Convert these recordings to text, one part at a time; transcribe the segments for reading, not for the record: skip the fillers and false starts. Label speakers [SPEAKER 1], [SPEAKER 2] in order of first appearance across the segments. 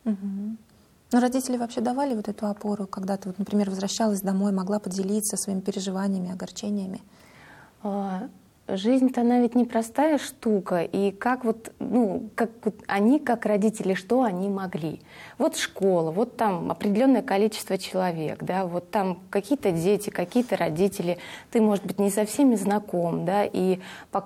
[SPEAKER 1] Мгм. Но родители вообще давали вот эту опору, когда ты, вот, например, возвращалась домой, могла поделиться своими переживаниями, огорчениями?
[SPEAKER 2] Жизнь-то она ведь непростая штука, и как вот, ну, как вот они, как родители, что они могли? Вот школа, вот там определенное количество человек, да, вот там какие-то дети, какие-то родители, ты, может быть, не со всеми знаком, да, и по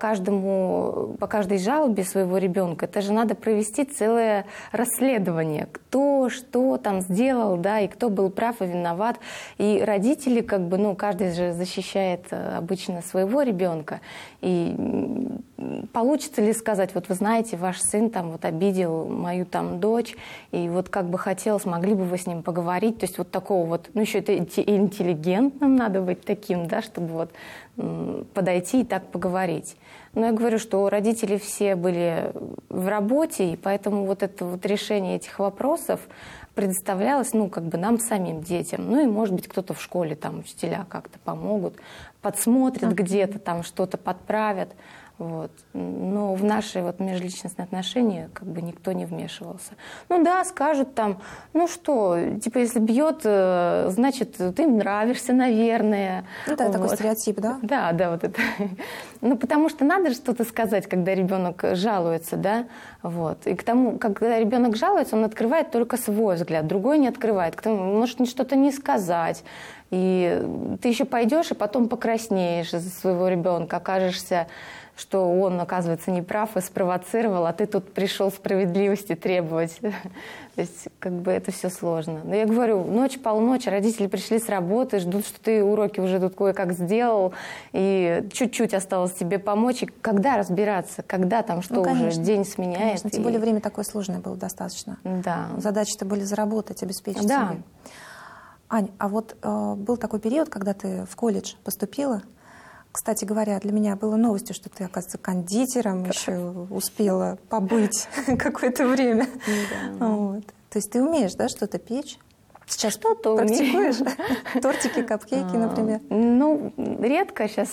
[SPEAKER 2] каждой жалобе своего ребенка, это же надо провести целое расследование, кто что там сделал, да, и кто был прав и виноват, и родители, как бы, ну, каждый же защищает обычно своего ребенка. И получится ли сказать, вот вы знаете, ваш сын там вот обидел мою там дочь, и вот как бы хотелось, могли бы вы с ним поговорить, то есть вот такого вот, ну еще это интеллигентным надо быть таким, да, чтобы вот подойти и так поговорить. Но я говорю, что родители все были в работе, и поэтому вот это вот решение этих вопросов предоставлялось, ну, как бы нам самим детям. Ну, и, может быть, кто-то в школе, там, учителя как-то помогут, подсмотрят где-то, там, что-то подправят. Вот. Но в наши вот межличностные отношения как бы никто не вмешивался. Ну да, скажут там, ну что, типа если бьет, значит, ты им нравишься, наверное.
[SPEAKER 1] Ну да,
[SPEAKER 2] вот.
[SPEAKER 1] Такой стереотип, да?
[SPEAKER 2] Да, да, вот это. Ну потому что надо же что-то сказать, когда ребенок жалуется, да. Вот. И к тому, когда ребенок жалуется, он открывает только свой взгляд, другой не открывает. К тому, может что-то не сказать. И ты еще пойдешь и потом покраснеешь из-за своего ребенка, окажешься, что он, оказывается, не прав и спровоцировал, а ты тут пришел справедливости требовать. То есть, как бы, это все сложно. Но я говорю, ночь, полночь, родители пришли с работы, ждут, что ты уроки уже тут кое-как сделал, и чуть-чуть осталось тебе помочь. И когда разбираться? Когда там что уже день сменяет?
[SPEAKER 1] Конечно, тем более время такое сложное было достаточно.
[SPEAKER 2] Да.
[SPEAKER 1] Задачи-то были заработать, обеспечить
[SPEAKER 2] да.
[SPEAKER 1] семью. Ань, а вот был такой период, когда ты в колледж поступила. Кстати говоря, для меня было новостью, что ты, оказывается, кондитером еще успела побыть какое-то время.
[SPEAKER 2] Да.
[SPEAKER 1] Вот. То есть ты умеешь, да, что-то печь? Сейчас
[SPEAKER 2] что-то
[SPEAKER 1] практикуешь? Тортики, капкейки, например?
[SPEAKER 2] Ну, редко сейчас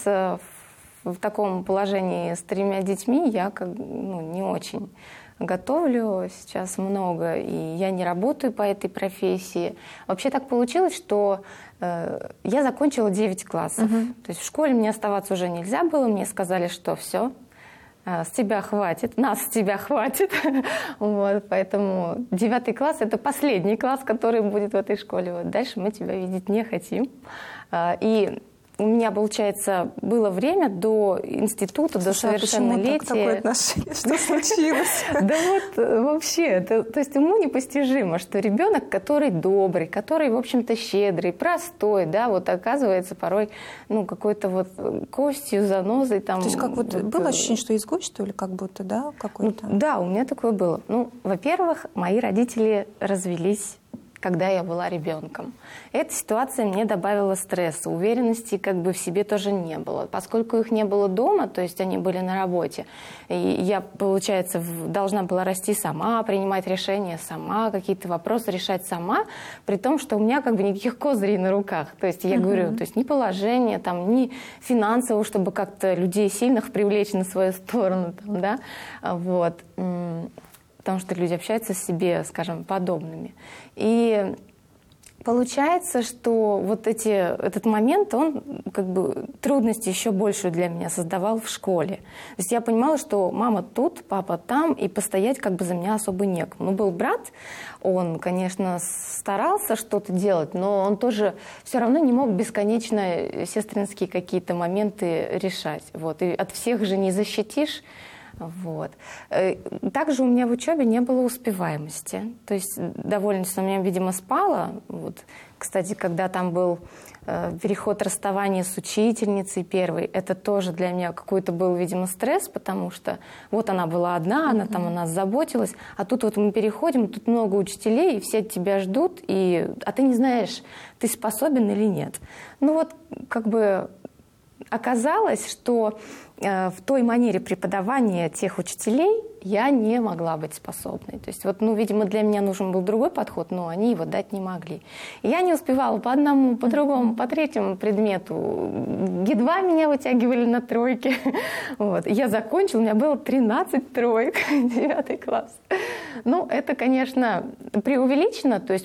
[SPEAKER 2] в таком положении с 3 детьми я не очень готовлю сейчас много, и я не работаю по этой профессии. Вообще так получилось, что я закончила 9 классов. То есть в школе мне оставаться уже нельзя было. Мне сказали, что все, с тебя хватит, нас с тебя хватит. Вот, поэтому 9 класс – это последний класс, который будет в этой школе. Вот дальше мы тебя видеть не хотим. И у меня, получается, было время до института, до совершеннолетия.
[SPEAKER 1] Почему такое отношение? Что случилось?
[SPEAKER 2] Да вот вообще, то есть уму непостижимо, что ребенок, который добрый, который, в общем-то, щедрый, простой, да, вот оказывается порой, ну, какой-то вот костью, занозой там.
[SPEAKER 1] То есть как вот было ощущение, что изгой, что ли, как будто, да, какой-то?
[SPEAKER 2] Ну, да, у меня такое было. Ну, во-первых, мои родители развелись, когда я была ребенком. Эта ситуация мне добавила стресса, уверенности как бы в себе тоже не было. Поскольку их не было дома, то есть они были на работе, и я, получается, должна была расти сама, принимать решения сама, какие-то вопросы решать сама, при том, что у меня как бы никаких козырей на руках. То есть я говорю, то есть ни положения, там, ни финансово, чтобы как-то людей сильных привлечь на свою сторону, там, да, вот. Потому что люди общаются с себе, скажем, подобными. И получается, что вот этот момент, он как бы трудности еще большую для меня создавал в школе. То есть я понимала, что мама тут, папа там, и постоять как бы за меня особо некому. Ну, был брат, он, конечно, старался что-то делать, но он тоже все равно не мог бесконечно сестринские какие-то моменты решать. Вот. И от всех же не защитишь. Вот. Также у меня в учебе не было успеваемости. То есть довольно-таки у меня, видимо, спало. Вот. Кстати, когда там был переход расставания с учительницей первой, это тоже для меня какой-то был, видимо, стресс, потому что вот она была одна, она там о нас заботилась, а тут вот мы переходим, тут много учителей, и все тебя ждут, а ты не знаешь, ты способен или нет. Ну вот как бы оказалось, что в той манере преподавания тех учителей я не могла быть способной. То есть, вот, ну, видимо, для меня нужен был другой подход, но они его дать не могли. И я не успевала по одному, по другому, по третьему предмету. Едва меня вытягивали на тройки. Вот. Я закончила, у меня было 13 троек, 9 класс. Ну, это, конечно, преувеличено. То есть